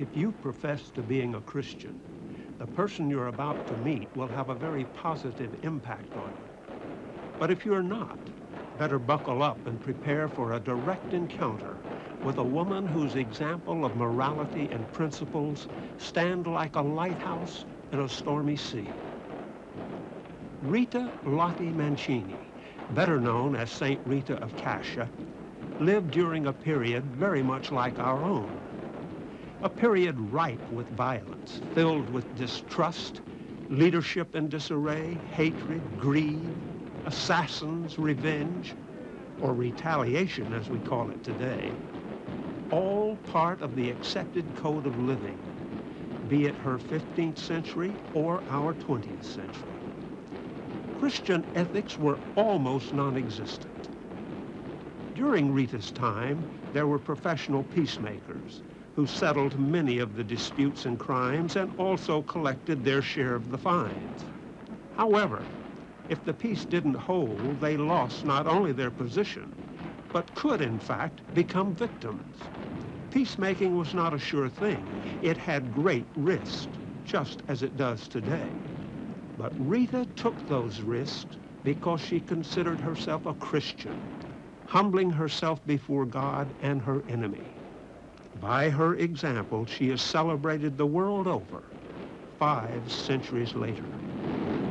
If you profess to being a Christian, the person you're about to meet will have a very positive impact on you. But if you're not, better buckle up and prepare for a direct encounter with a woman whose example of morality and principles stand like a lighthouse in a stormy sea. Rita Lotte Mancini, better known as Saint Rita of Cascia, lived during a period very much like our own. A period ripe with violence, filled with distrust, leadership in disarray, hatred, greed, assassins, revenge, or retaliation as we call it today, all part of the accepted code of living, be it her 15th century or our 20th century. Christian ethics were almost non-existent. During Rita's time, there were professional peacemakers who settled many of the disputes and crimes and also collected their share of the fines. However, if the peace didn't hold, they lost not only their position, but could, in fact, become victims. Peacemaking was not a sure thing. It had great risks, just as it does today. But Rita took those risks because she considered herself a Christian, humbling herself before God and her enemy. By her example, she is celebrated the world over 5 centuries later.